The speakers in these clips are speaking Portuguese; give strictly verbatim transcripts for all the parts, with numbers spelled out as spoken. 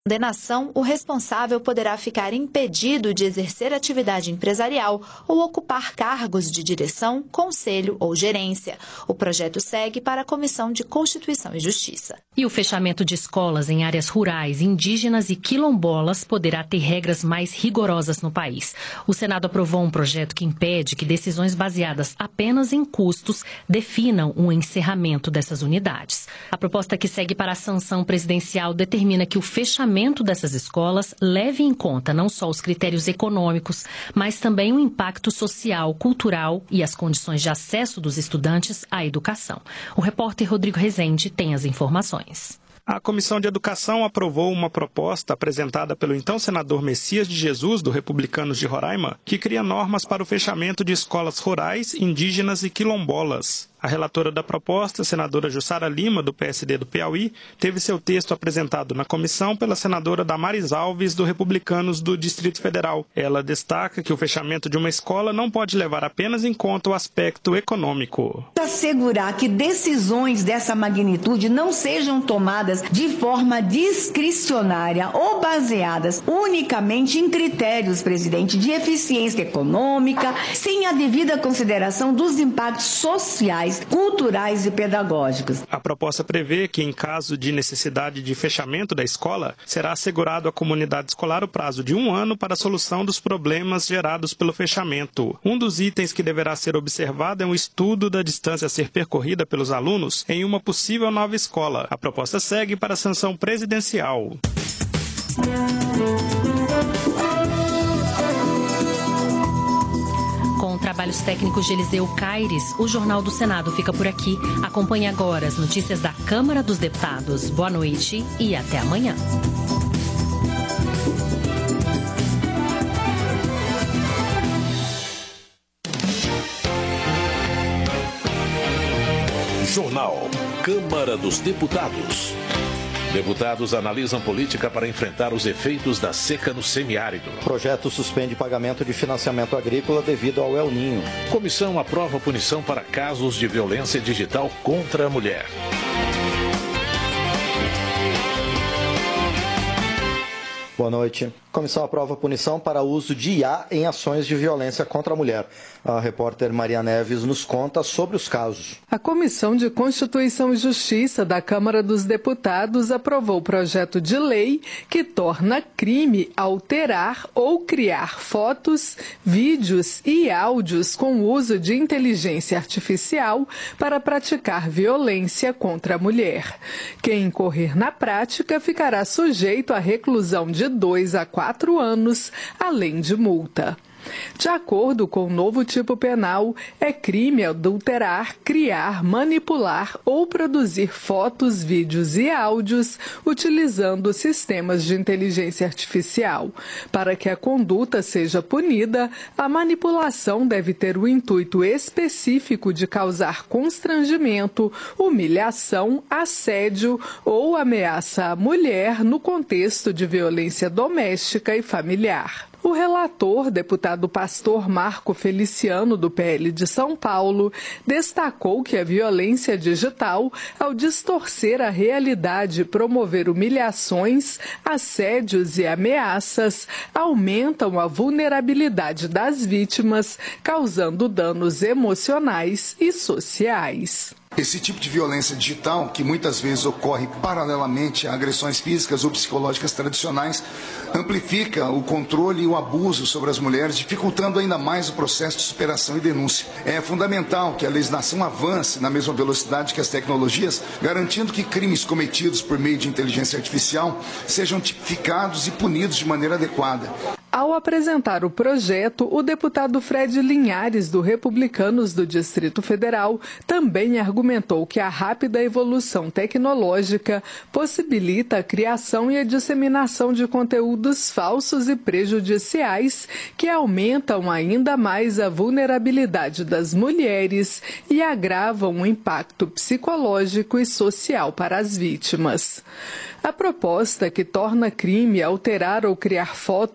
condenação, o responsável poderá ficar impedido de exercer atividade empresarial ou ocupar cargos de direção, conselho ou gerência. O projeto segue para a Comissão de Constituição e Justiça. E o fechamento de escolas em áreas rurais, indígenas e quilombolas poderá ter regras mais rigorosas no país. O Senado aprovou um projeto que impede que decisões baseadas apenas em custos definam o encerramento dessas unidades. A proposta que segue para a sanção presidencial determina que o fechamento dessas escolas leve em conta não só os critérios econômicos, mas também o impacto social, cultural e as condições de acesso dos estudantes à educação. O repórter Rodrigo Rezende tem as informações. A Comissão de Educação aprovou uma proposta apresentada pelo então senador Messias de Jesus, do Republicanos de Roraima, que cria normas para o fechamento de escolas rurais, indígenas e quilombolas. A relatora da proposta, a senadora Jussara Lima, do P S D do Piauí, teve seu texto apresentado na comissão pela senadora Damares Alves, do Republicanos do Distrito Federal. Ela destaca que o fechamento de uma escola não pode levar apenas em conta o aspecto econômico. Assegurar que decisões dessa magnitude não sejam tomadas de forma discricionária ou baseadas unicamente em critérios, presidente, de eficiência econômica, sem a devida consideração dos impactos sociais, culturais e pedagógicos. A proposta prevê que, em caso de necessidade de fechamento da escola, será assegurado à comunidade escolar o prazo de um ano para a solução dos problemas gerados pelo fechamento. Um dos itens que deverá ser observado é um estudo da distância a ser percorrida pelos alunos em uma possível nova escola. A proposta segue para a sanção presidencial. Com trabalhos técnicos de Eliseu Caires, o Jornal do Senado fica por aqui. Acompanhe agora as notícias da Câmara dos Deputados. Boa noite e até amanhã. Jornal Câmara dos Deputados. Deputados analisam política para enfrentar os efeitos da seca no semiárido. Projeto suspende pagamento de financiamento agrícola devido ao El Ninho. Comissão aprova punição para casos de violência digital contra a mulher. Boa noite. Comissão aprova punição para uso de I A em ações de violência contra a mulher. A repórter Maria Neves nos conta sobre os casos. A Comissão de Constituição e Justiça da Câmara dos Deputados aprovou o projeto de lei que torna crime alterar ou criar fotos, vídeos e áudios com uso de inteligência artificial para praticar violência contra a mulher. Quem incorrer na prática ficará sujeito à reclusão de dois a quatro anos, além de multa. De acordo com o novo tipo penal, é crime adulterar, criar, manipular ou produzir fotos, vídeos e áudios utilizando sistemas de inteligência artificial. Para que a conduta seja punida, a manipulação deve ter o intuito específico de causar constrangimento, humilhação, assédio ou ameaça à mulher no contexto de violência doméstica e familiar. O relator, deputado pastor Marco Feliciano, do P L de São Paulo, destacou que a violência digital, ao distorcer a realidade e promover humilhações, assédios e ameaças, aumentam a vulnerabilidade das vítimas, causando danos emocionais e sociais. Esse tipo de violência digital, que muitas vezes ocorre paralelamente a agressões físicas ou psicológicas tradicionais, amplifica o controle e o abuso sobre as mulheres, dificultando ainda mais o processo de superação e denúncia. É fundamental que a legislação avance na mesma velocidade que as tecnologias, garantindo que crimes cometidos por meio de inteligência artificial sejam tipificados e punidos de maneira adequada. Ao apresentar o projeto, o deputado Fred Linhares, do Republicanos do Distrito Federal, também argumentou que a rápida evolução tecnológica possibilita a criação e a disseminação de conteúdos falsos e prejudiciais que aumentam ainda mais a vulnerabilidade das mulheres e agravam o impacto psicológico e social para as vítimas. A proposta, que torna crime alterar ou criar fotos, vídeos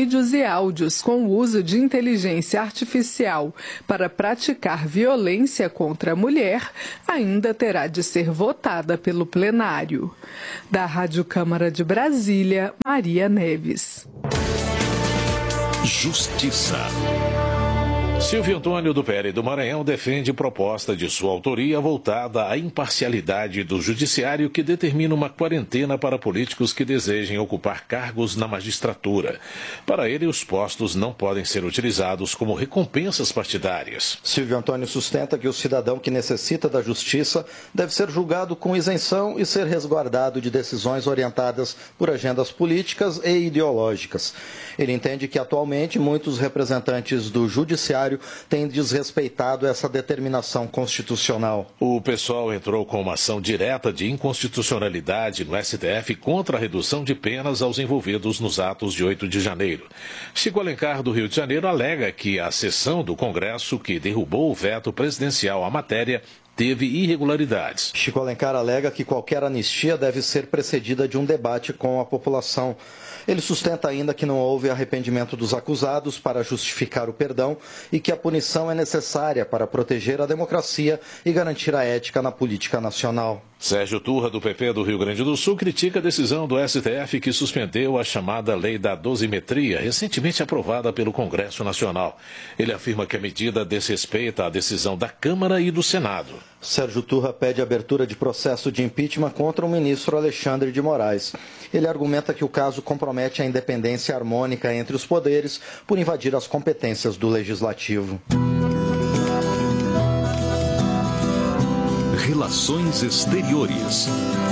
vídeos e áudios com o uso de inteligência artificial para praticar violência contra a mulher ainda terá de ser votada pelo plenário. Da Rádio Câmara de Brasília, Maria Neves. Justiça. Silvio Antônio do P L do Maranhão defende proposta de sua autoria voltada à imparcialidade do judiciário que determina uma quarentena para políticos que desejem ocupar cargos na magistratura. Para ele, os postos não podem ser utilizados como recompensas partidárias. Silvio Antônio sustenta que o cidadão que necessita da justiça deve ser julgado com isenção e ser resguardado de decisões orientadas por agendas políticas e ideológicas. Ele entende que atualmente muitos representantes do judiciário tem desrespeitado essa determinação constitucional. O PSOL entrou com uma ação direta de inconstitucionalidade no S T F contra a redução de penas aos envolvidos nos atos de oito de janeiro. Chico Alencar, do Rio de Janeiro, alega que a sessão do Congresso que derrubou o veto presidencial à matéria teve irregularidades. Chico Alencar alega que qualquer anistia deve ser precedida de um debate com a população. Ele sustenta ainda que não houve arrependimento dos acusados para justificar o perdão e que a punição é necessária para proteger a democracia e garantir a ética na política nacional. Sérgio Turra, do P P do Rio Grande do Sul, critica a decisão do S T F que suspendeu a chamada Lei da Dosimetria, recentemente aprovada pelo Congresso Nacional. Ele afirma que a medida desrespeita a decisão da Câmara e do Senado. Sérgio Turra pede abertura de processo de impeachment contra o ministro Alexandre de Moraes. Ele argumenta que o caso compromete a independência harmônica entre os poderes por invadir as competências do Legislativo. Relações Exteriores.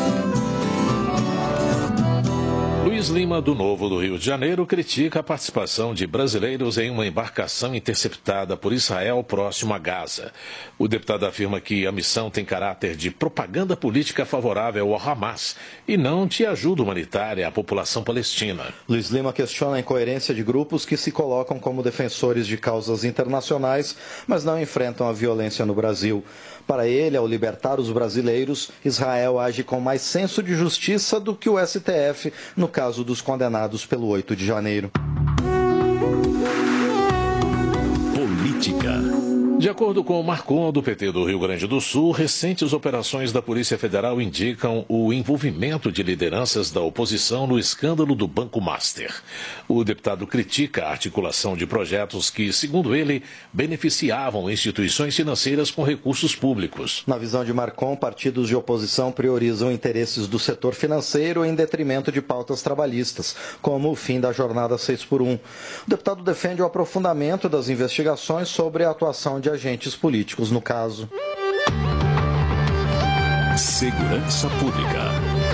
Luiz Lima, do Novo do Rio de Janeiro, critica a participação de brasileiros em uma embarcação interceptada por Israel próximo a Gaza. O deputado afirma que a missão tem caráter de propaganda política favorável ao Hamas e não de ajuda humanitária à população palestina. Luiz Lima questiona a incoerência de grupos que se colocam como defensores de causas internacionais, mas não enfrentam a violência no Brasil. Para ele, ao libertar os brasileiros, Israel age com mais senso de justiça do que o S T F no caso dos condenados pelo oito de janeiro. Política. De acordo com o Marcon, do P T do Rio Grande do Sul, recentes operações da Polícia Federal indicam o envolvimento de lideranças da oposição no escândalo do Banco Master. O deputado critica a articulação de projetos que, segundo ele, beneficiavam instituições financeiras com recursos públicos. Na visão de Marcon, partidos de oposição priorizam interesses do setor financeiro em detrimento de pautas trabalhistas, como o fim da jornada seis por um. O deputado defende o aprofundamento das investigações sobre a atuação de agentes políticos no caso. Segurança Pública.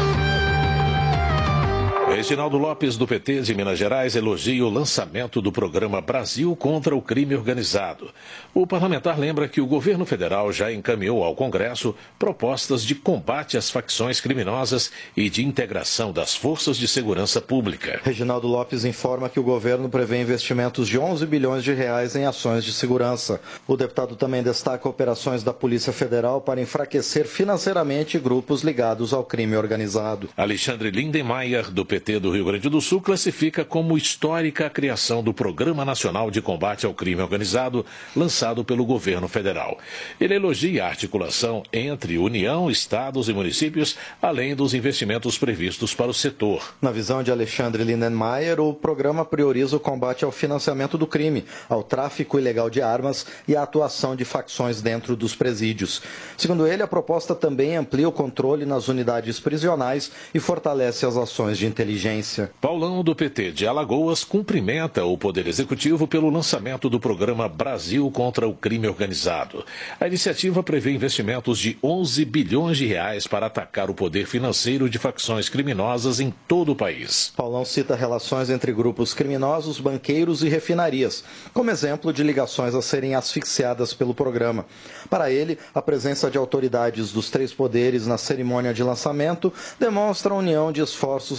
Reginaldo Lopes, do P T de Minas Gerais, elogia o lançamento do programa Brasil contra o Crime Organizado. O parlamentar lembra que o governo federal já encaminhou ao Congresso propostas de combate às facções criminosas e de integração das forças de segurança pública. Reginaldo Lopes informa que o governo prevê investimentos de onze bilhões de reais em ações de segurança. O deputado também destaca operações da Polícia Federal para enfraquecer financeiramente grupos ligados ao crime organizado. Alexandre Lindenmayer, do P T do Rio Grande do Sul, classifica como histórica a criação do Programa Nacional de Combate ao Crime Organizado, lançado pelo governo federal. Ele elogia a articulação entre União, estados e municípios, além dos investimentos previstos para o setor. Na visão de Alexandre Lindenmayer, o programa prioriza o combate ao financiamento do crime, ao tráfico ilegal de armas e à atuação de facções dentro dos presídios. Segundo ele, a proposta também amplia o controle nas unidades prisionais e fortalece as ações de inteligência. Paulão, do P T de Alagoas, cumprimenta o Poder Executivo pelo lançamento do programa Brasil contra o Crime Organizado. A iniciativa prevê investimentos de onze bilhões de reais para atacar o poder financeiro de facções criminosas em todo o país. Paulão cita relações entre grupos criminosos, banqueiros e refinarias, como exemplo de ligações a serem asfixiadas pelo programa. Para ele, a presença de autoridades dos três poderes na cerimônia de lançamento demonstra a união de esforços em torno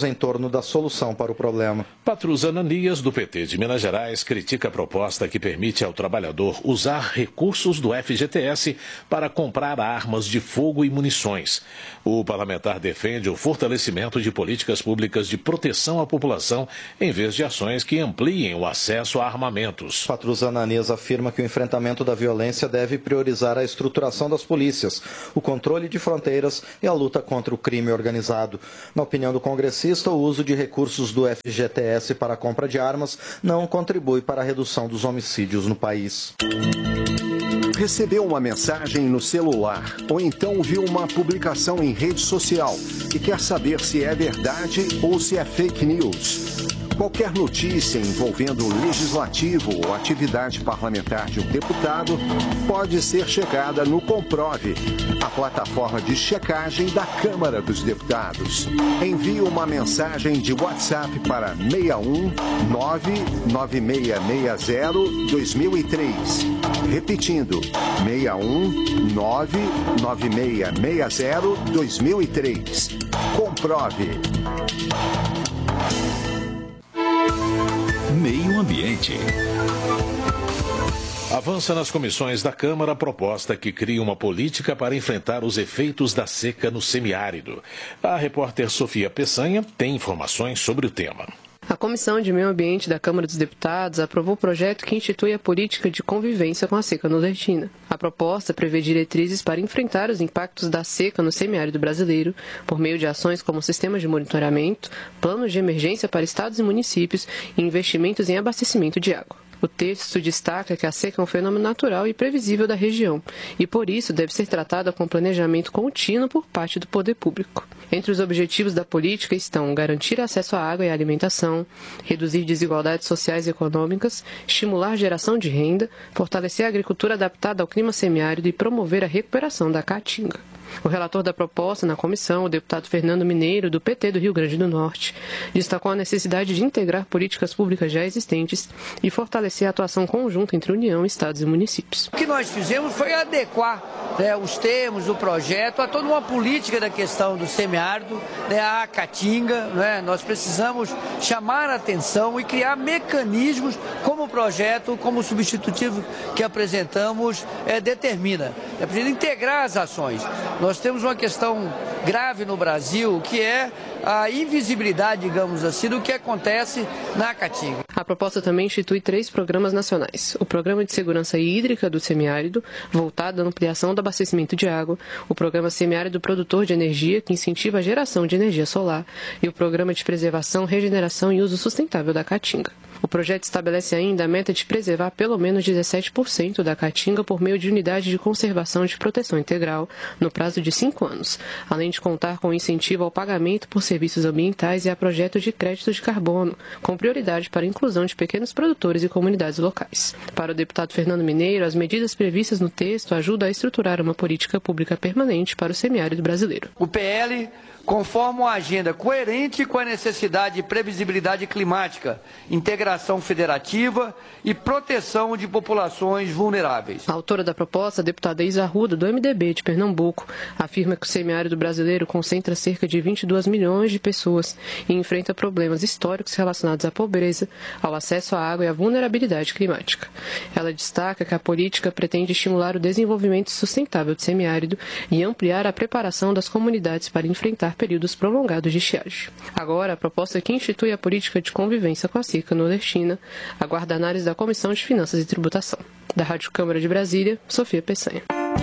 da solução para o problema. Patrus Ananias, do P T de Minas Gerais, critica a proposta que permite ao trabalhador usar recursos do F G T S para comprar armas de fogo e munições. O parlamentar defende o fortalecimento de políticas públicas de proteção à população, em vez de ações que ampliem o acesso a armamentos. Patrus Ananias afirma que o enfrentamento da violência deve priorizar a estruturação das polícias, o controle de fronteiras e a luta contra o crime organizado. Na opinião do congressista, o uso de recursos do F G T S para a compra de armas não contribui para a redução dos homicídios no país. Recebeu uma mensagem no celular ou então viu uma publicação em rede social e quer saber se é verdade ou se é fake news. Qualquer notícia envolvendo o legislativo ou atividade parlamentar de um deputado pode ser checada no Comprove, a plataforma de checagem da Câmara dos Deputados. Envie uma mensagem de WhatsApp para seis um nove nove seis seis zero dois mil e três. Repetindo, seis um nove nove seis seis zero dois mil e três. Comprove. Meio Ambiente. Avança nas comissões da Câmara a proposta que cria uma política para enfrentar os efeitos da seca no semiárido. A repórter Sofia Peçanha tem informações sobre o tema. A Comissão de Meio Ambiente da Câmara dos Deputados aprovou o projeto que institui a política de convivência com a seca nordestina. A proposta prevê diretrizes para enfrentar os impactos da seca no semiárido brasileiro por meio de ações como sistemas de monitoramento, planos de emergência para estados e municípios e investimentos em abastecimento de água. O texto destaca que a seca é um fenômeno natural e previsível da região e, por isso, deve ser tratada com planejamento contínuo por parte do poder público. Entre os objetivos da política estão garantir acesso à água e à alimentação, reduzir desigualdades sociais e econômicas, estimular a geração de renda, fortalecer a agricultura adaptada ao clima semiárido e promover a recuperação da caatinga. O relator da proposta na comissão, o deputado Fernando Mineiro, do P T do Rio Grande do Norte, destacou a necessidade de integrar políticas públicas já existentes e fortalecer a atuação conjunta entre União, Estados e municípios. O que nós fizemos foi adequar, né, os termos do projeto a toda uma política da questão do semiárido, né, a caatinga. Né, nós precisamos chamar a atenção e criar mecanismos como o projeto, como o substitutivo que apresentamos é, determina. É preciso integrar as ações. Nós temos uma questão grave no Brasil, que é a invisibilidade, digamos assim, do que acontece na caatinga. A proposta também institui três programas nacionais. O Programa de Segurança Hídrica do Semiárido, voltado à ampliação do abastecimento de água, o Programa Semiárido Produtor de Energia, que incentiva a geração de energia solar, e o Programa de Preservação, Regeneração e Uso Sustentável da Caatinga. O projeto estabelece ainda a meta de preservar pelo menos dezessete por cento da caatinga por meio de unidade de conservação de proteção integral no prazo de cinco anos, além de contar com incentivo ao pagamento por serviços ambientais e a projetos de créditos de carbono, com prioridade para a inclusão de pequenos produtores e comunidades locais. Para o deputado Fernando Mineiro, as medidas previstas no texto ajudam a estruturar uma política pública permanente para o semiárido brasileiro. O P L conforma uma agenda coerente com a necessidade de previsibilidade climática, integração federativa e proteção de populações vulneráveis. A autora da proposta, a deputada Isa Arruda, do M D B de Pernambuco, afirma que o semiárido brasileiro concentra cerca de vinte e dois milhões de pessoas e enfrenta problemas históricos relacionados à pobreza, ao acesso à água e à vulnerabilidade climática. Ela destaca que a política pretende estimular o desenvolvimento sustentável do semiárido e ampliar a preparação das comunidades para enfrentar períodos prolongados de estiagem. Agora, a proposta que institui a política de convivência com a seca nordestina aguarda a análise da Comissão de Finanças e Tributação. Da Rádio Câmara de Brasília, Sofia Peçanha.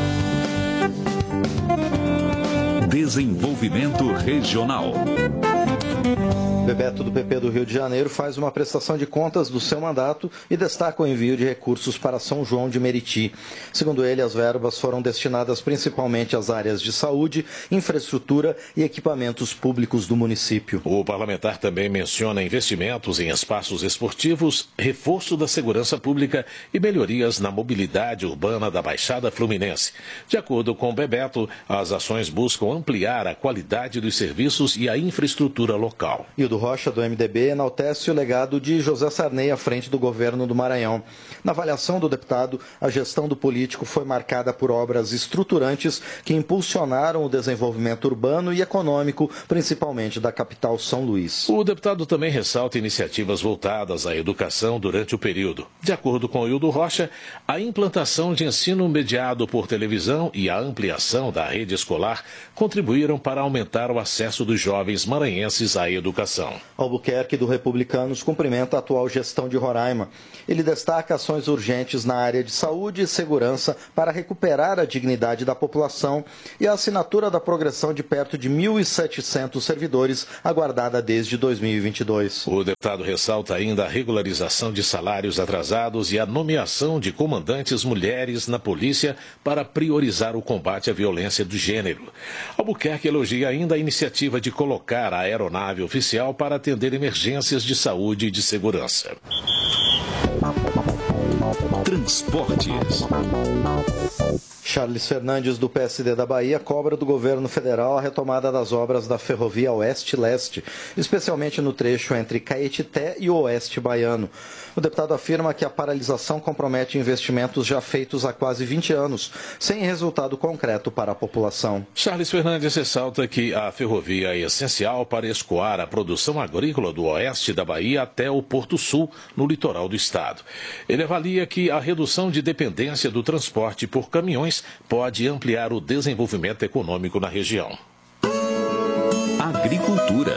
Desenvolvimento Regional. Bebeto, do P P do Rio de Janeiro, faz uma prestação de contas do seu mandato e destaca o envio de recursos para São João de Meriti. Segundo ele, as verbas foram destinadas principalmente às áreas de saúde, infraestrutura e equipamentos públicos do município. O parlamentar também menciona investimentos em espaços esportivos, reforço da segurança pública e melhorias na mobilidade urbana da Baixada Fluminense. De acordo com Bebeto, as ações buscam ampliar a qualidade dos serviços e a infraestrutura local. E o do Rocha, do M D B, enaltece o legado de José Sarney à frente do governo do Maranhão. Na avaliação do deputado, a gestão do político foi marcada por obras estruturantes que impulsionaram o desenvolvimento urbano e econômico, principalmente da capital São Luís. O deputado também ressalta iniciativas voltadas à educação durante o período. De acordo com Hildo Rocha, a implantação de ensino mediado por televisão e a ampliação da rede escolar contribuíram para aumentar o acesso dos jovens maranhenses à educação. Albuquerque, do Republicanos, cumprimenta a atual gestão de Roraima. Ele destaca ações urgentes na área de saúde e segurança para recuperar a dignidade da população e a assinatura da progressão de perto de mil e setecentos servidores, aguardada desde dois mil e vinte e dois. O deputado ressalta ainda a regularização de salários atrasados e a nomeação de comandantes mulheres na polícia para priorizar o combate à violência do gênero. Albuquerque elogia ainda a iniciativa de colocar a aeronave oficial para atender emergências de saúde e de segurança. Transportes. Charles Fernandes, do P S D da Bahia, cobra do governo federal a retomada das obras da ferrovia Oeste-Leste, especialmente no trecho entre Caetité e o Oeste Baiano. O deputado afirma que a paralisação compromete investimentos já feitos há quase vinte anos, sem resultado concreto para a população. Charles Fernandes ressalta que a ferrovia é essencial para escoar a produção agrícola do oeste da Bahia até o Porto Sul, no litoral do estado. Ele avalia que a redução de dependência do transporte por caminhões pode ampliar o desenvolvimento econômico na região. Agricultura.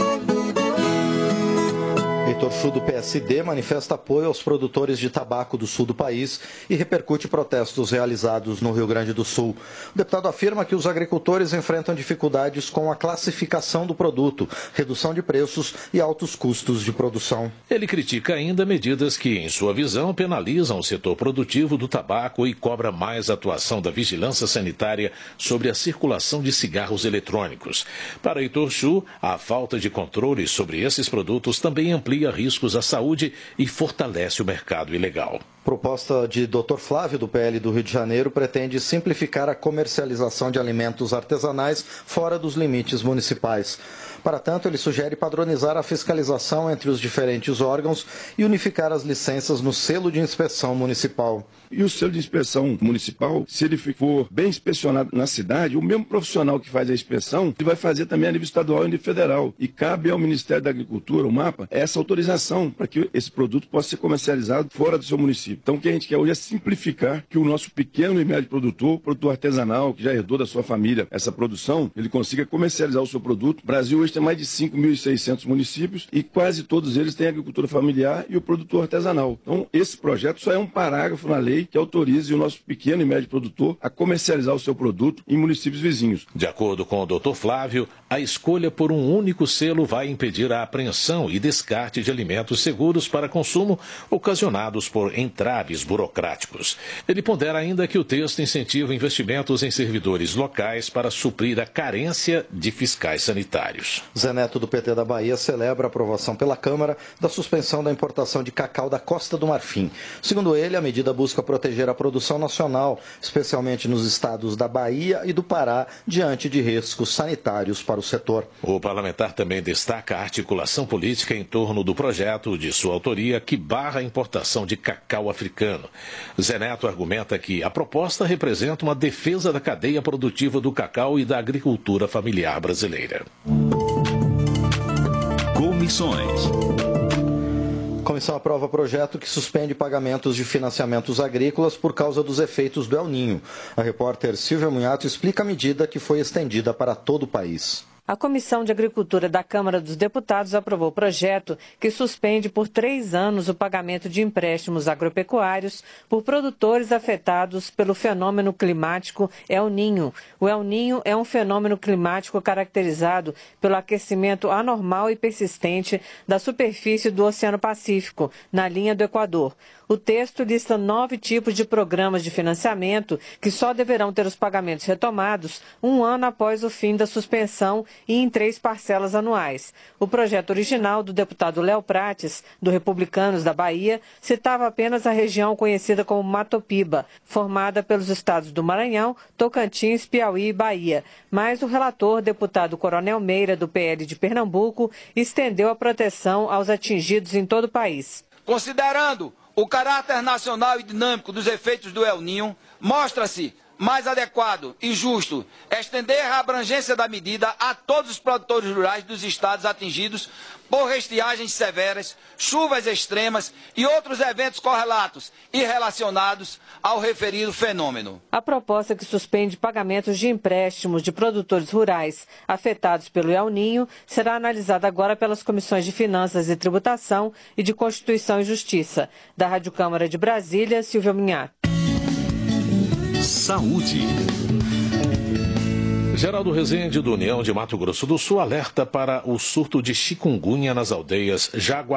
Heitor Chu, do P S D, manifesta apoio aos produtores de tabaco do sul do país e repercute protestos realizados no Rio Grande do Sul. O deputado afirma que os agricultores enfrentam dificuldades com a classificação do produto, redução de preços e altos custos de produção. Ele critica ainda medidas que, em sua visão, penalizam o setor produtivo do tabaco e cobra mais atuação da vigilância sanitária sobre a circulação de cigarros eletrônicos. Para Heitor Chu, a falta de controle sobre esses produtos também amplia riscos à saúde e fortalece o mercado ilegal. Proposta de doutor Flávio, do P L do Rio de Janeiro, pretende simplificar a comercialização de alimentos artesanais fora dos limites municipais. Para tanto, ele sugere padronizar a fiscalização entre os diferentes órgãos e unificar as licenças no selo de inspeção municipal. E o selo de inspeção municipal, se ele for bem inspecionado na cidade, o mesmo profissional que faz a inspeção, ele vai fazer também a nível estadual e a nível federal. E cabe ao Ministério da Agricultura, o MAPA, essa autorização para que esse produto possa ser comercializado fora do seu município. Então, o que a gente quer hoje é simplificar que o nosso pequeno e médio produtor, produtor artesanal, que já herdou da sua família essa produção, ele consiga comercializar o seu produto. O Brasil hoje tem mais de cinco mil e seiscentos municípios e quase todos eles têm agricultura familiar e o produtor artesanal. Então, esse projeto só é um parágrafo na lei que autorize o nosso pequeno e médio produtor a comercializar o seu produto em municípios vizinhos. De acordo com o doutor Flávio, a escolha por um único selo vai impedir a apreensão e descarte de alimentos seguros para consumo ocasionados por entraves burocráticos. Ele pondera ainda que o texto incentiva investimentos em servidores locais para suprir a carência de fiscais sanitários. Zé Neto, do P T da Bahia, celebra a aprovação pela Câmara da suspensão da importação de cacau da Costa do Marfim. Segundo ele, a medida busca proteger a produção nacional, especialmente nos estados da Bahia e do Pará, diante de riscos sanitários para o setor. O parlamentar também destaca a articulação política em torno do projeto de sua autoria que barra a importação de cacau africano. Zé Neto argumenta que a proposta representa uma defesa da cadeia produtiva do cacau e da agricultura familiar brasileira. Comissões. A comissão aprova projeto que suspende pagamentos de financiamentos agrícolas por causa dos efeitos do El Ninho. A repórter Silvia Munhato explica a medida que foi estendida para todo o país. A Comissão de Agricultura da Câmara dos Deputados aprovou o projeto que suspende por três anos o pagamento de empréstimos agropecuários por produtores afetados pelo fenômeno climático El Ninho. O El Ninho é um fenômeno climático caracterizado pelo aquecimento anormal e persistente da superfície do Oceano Pacífico, na linha do Equador. O texto lista nove tipos de programas de financiamento que só deverão ter os pagamentos retomados um ano após o fim da suspensão e em três parcelas anuais. O projeto original do deputado Léo Prates, do Republicanos da Bahia, citava apenas a região conhecida como Matopiba, formada pelos estados do Maranhão, Tocantins, Piauí e Bahia. Mas o relator, deputado Coronel Meira, do P L de Pernambuco, estendeu a proteção aos atingidos em todo o país. Considerando o caráter nacional e dinâmico dos efeitos do El Niño, mostra-se mais adequado e justo estender a abrangência da medida a todos os produtores rurais dos estados atingidos por estiagens severas, chuvas extremas e outros eventos correlatos e relacionados ao referido fenômeno. A proposta que suspende pagamentos de empréstimos de produtores rurais afetados pelo El Niño será analisada agora pelas comissões de Finanças e Tributação e de Constituição e Justiça. Da Rádio Câmara de Brasília, Silvia Minhato. Saúde. Geraldo Rezende, do União de Mato Grosso do Sul, alerta para o surto de chikungunya nas aldeias Jaguar